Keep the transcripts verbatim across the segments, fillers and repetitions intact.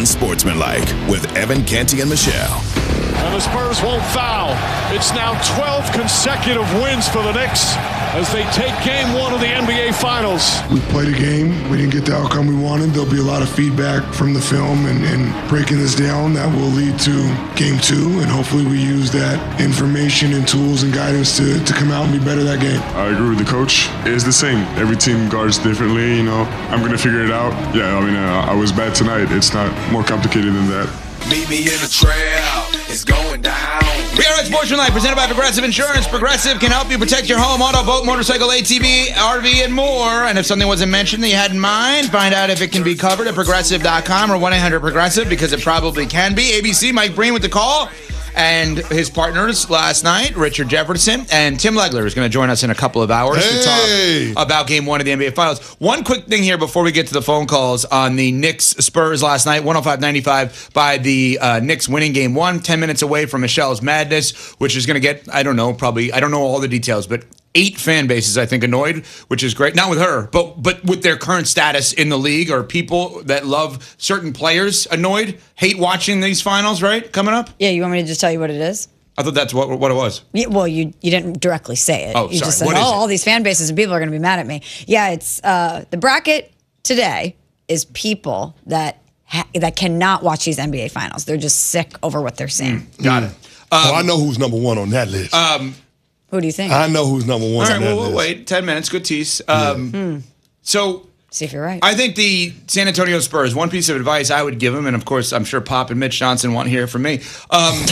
Unsportsmanlike with Evan Canty and Michelle. And the Spurs won't foul. It's now twelve consecutive wins for the Knicks as they take game one of the N B A Finals. We played a game. We didn't get the outcome we wanted. There'll be a lot of feedback from the film and, and breaking this down that will lead to game two. And hopefully we use that information and tools and guidance to, to come out and be better that game. I agree with the coach. It's the same. Every team guards differently. You know, I'm going to figure it out. Yeah, I mean, uh, I was bad tonight. It's not more complicated than that. Meet me in the trail. It's going down. We are at Sportsmanlike, presented by Progressive Insurance. Progressive can help you protect your home, auto, boat, motorcycle, A T V, R V, and more. And if something wasn't mentioned that you had in mind, find out if it can be covered at progressive dot com or one eight hundred progressive, because it probably can be. A B C, Mike Breen with the call. And his partners last night, Richard Jefferson and Tim Legler, is going to join us in a couple of hours hey. to talk about game one of the N B A Finals. One quick thing here before we get to the phone calls on the Knicks-Spurs last night, one oh five ninety-five by the uh, Knicks winning game one, ten minutes away from Michelle's Madness, which is going to get, I don't know, probably, I don't know all the details, but eight fan bases, I think, annoyed, which is great. Not with her, but but with their current status in the league, or people that love certain players annoyed, hate watching these finals, right, coming up? Yeah, you want me to just tell you what it is? I thought that's what what it was. Yeah, well, you you didn't directly say it. Oh, you sorry. just said, What oh, is it? all these fan bases and people are going to be mad at me. Yeah, it's uh, the bracket today is people that ha- that cannot watch these N B A Finals. They're just sick over what they're seeing. Mm, got it. Um, oh, I know who's number one on that list. Um, Who do you think? I know who's number one all right, on that well, we'll list. wait. Ten minutes. Good tease. Um, Hmm. So... See if you're right. I think the San Antonio Spurs, one piece of advice I would give them, and of course I'm sure Pop and Mitch Johnson want to hear it from me, um,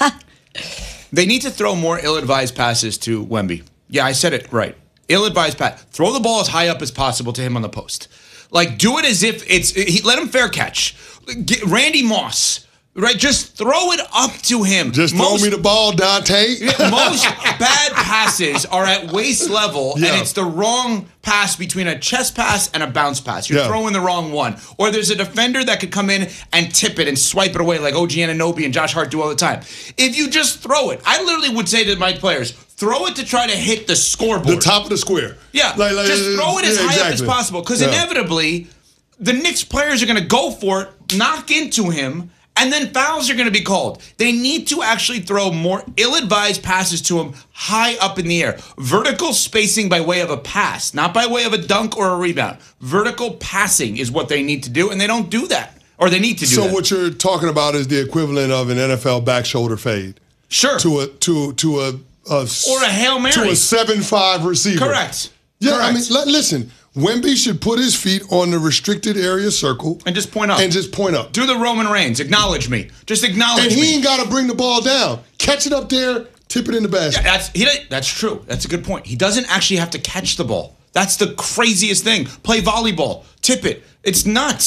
they need to throw more ill-advised passes to Wemby. Yeah, I said it right. Ill-advised pass. Throw the ball as high up as possible to him on the post. Like, do it as if it's, he, let him fair catch. Get Randy Moss. Right, just throw it up to him. Just throw most, me the ball, Dante. Most bad passes are at waist level, yeah. and it's the wrong pass between a chest pass and a bounce pass. You're yeah. throwing the wrong one. Or there's a defender that could come in and tip it and swipe it away like O G Anunoby and Josh Hart do all the time. If you just throw it, I literally would say to my players, throw it to try to hit the scoreboard. The top of the square. Yeah, like, like, just throw it as yeah, high exactly. up as possible, because yeah. inevitably, the Knicks players are going to go for it, knock into him, and then fouls are going to be called. They need to actually throw more ill-advised passes to him high up in the air. Vertical spacing by way of a pass, not by way of a dunk or a rebound. Vertical passing is what they need to do, and they don't do that. Or they need to do so that. So what you're talking about is the equivalent of an N F L back shoulder fade. Sure. To a to to a, a or a Hail Mary. To a seven five receiver. Correct. Yeah, Correct. I mean, l- listen. Wemby should put his feet on the restricted area circle. And just point up. And just point up. Do the Roman Reigns. Acknowledge me. Just acknowledge me. And he me. ain't got to bring the ball down. Catch it up there, tip it in the basket. Yeah, that's, he, that's true. That's a good point. He doesn't actually have to catch the ball. That's the craziest thing. Play volleyball. Tip it. It's nuts.